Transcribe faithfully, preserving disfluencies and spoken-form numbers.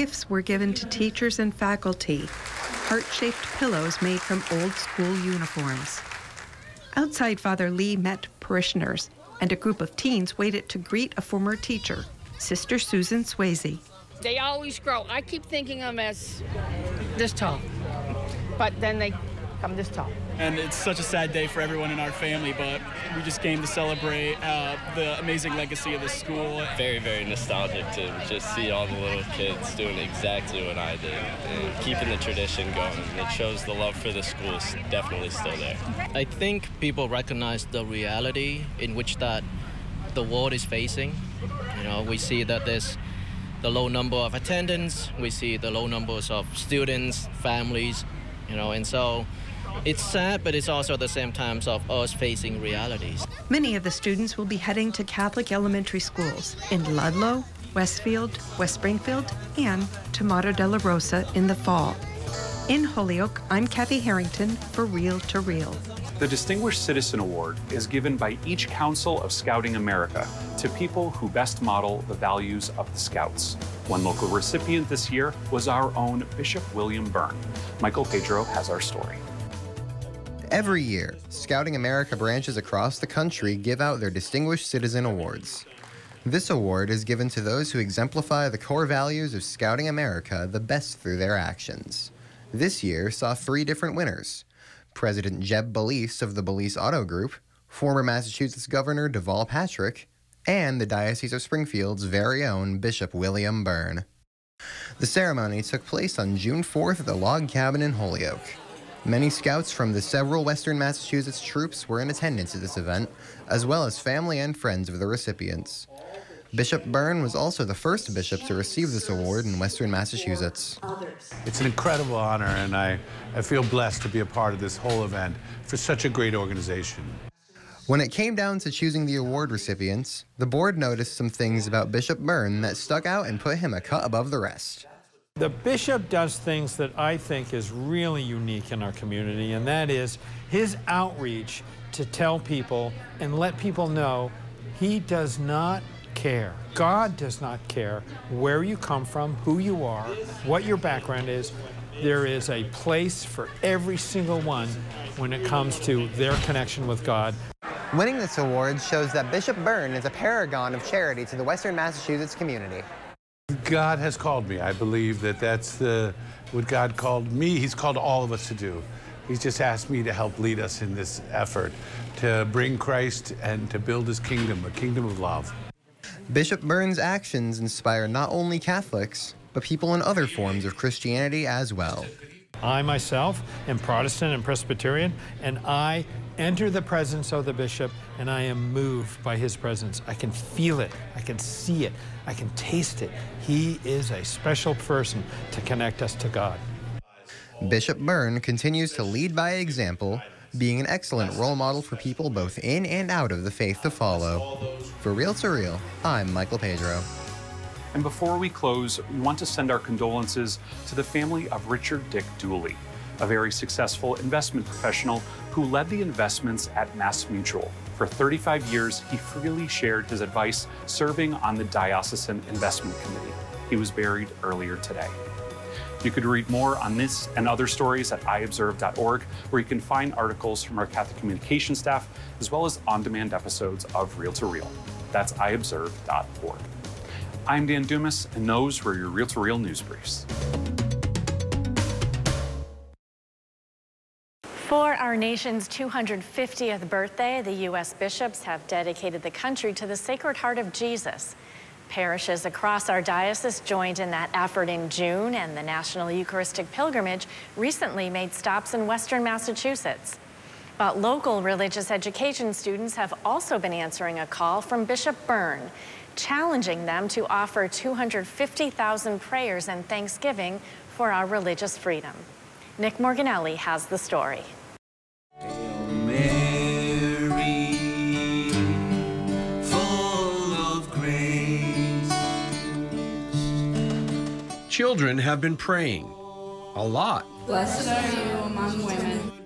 Gifts were given to teachers and faculty, heart-shaped pillows made from old school uniforms. Outside, Father Lee met parishioners, and a group of teens waited to greet a former teacher, Sister Susan Swayze. They always grow. I keep thinking of them as this tall, but then they come this tall. And it's such a sad day for everyone in our family, but we just came to celebrate uh, the amazing legacy of the school. Very, very nostalgic to just see all the little kids doing exactly what I did and keeping the tradition going. It shows the love for the school is definitely still there. I think people recognize the reality in which that the world is facing. You know, we see that there's the low number of attendance, we see the low numbers of students, families, you know, and so it's sad, but it's also at the same time of us facing realities. Many of the students will be heading to Catholic elementary schools in Ludlow, Westfield, West Springfield, and Tomato de la Rosa in the fall. In Holyoke, I'm Kathy Harrington for Reel to Reel. The Distinguished Citizen Award is given by each Council of Scouting America to people who best model the values of the Scouts. One local recipient this year was our own Bishop William Byrne. Michael Pedro has our story. Every year, Scouting America branches across the country give out their Distinguished Citizen Awards. This award is given to those who exemplify the core values of Scouting America the best through their actions. This year saw three different winners: President Jeb Belize of the Belize Auto Group, former Massachusetts Governor Deval Patrick, and the Diocese of Springfield's very own Bishop William Byrne. The ceremony took place on June fourth at the Log Cabin in Holyoke. Many scouts from the several Western Massachusetts troops were in attendance at this event, as well as family and friends of the recipients. Bishop Byrne was also the first bishop to receive this award in Western Massachusetts. It's an incredible honor, and I, I feel blessed to be a part of this whole event for such a great organization. When it came down to choosing the award recipients, the board noticed some things about Bishop Byrne that stuck out and put him a cut above the rest. The bishop does things that I think is really unique in our community, and that is his outreach to tell people and let people know he does not care. God does not care where you come from, who you are, what your background is. There is a place for every single one when it comes to their connection with God. Winning this award shows that Bishop Byrne is a paragon of charity to the Western Massachusetts community. God has called me. I believe that that's the, what God called me, he's called all of us to do. He's just asked me to help lead us in this effort to bring Christ and to build his kingdom, a kingdom of love. Bishop Byrne's actions inspire not only Catholics, but people in other forms of Christianity as well. I myself am Protestant and Presbyterian, and I enter the presence of the bishop, and I am moved by his presence. I can feel it, I can see it, I can taste it. He is a special person to connect us to God. Bishop Byrne continues to lead by example, being an excellent role model for people both in and out of the faith to follow. For Reel to Reel, I'm Michael Pedro. And before we close, we want to send our condolences to the family of Richard Dick Dooley, a very successful investment professional who led the investments at MassMutual. For thirty-five years, he freely shared his advice serving on the Diocesan Investment Committee. He was buried earlier today. You could read more on this and other stories at i observe dot org, where you can find articles from our Catholic communication staff, as well as on-demand episodes of Reel to Reel. That's i observe dot org. I'm Dan Dumas, and those were your Reel to Reel news briefs. For our nation's two hundred fiftieth birthday, the U S bishops have dedicated the country to the Sacred Heart of Jesus. Parishes across our diocese joined in that effort in June, and the National Eucharistic Pilgrimage recently made stops in Western Massachusetts. But local religious education students have also been answering a call from Bishop Byrne, challenging them to offer two hundred fifty thousand prayers and thanksgiving for our religious freedom. Nick Morganelli has the story. Children have been praying a lot. Blessed are you among women,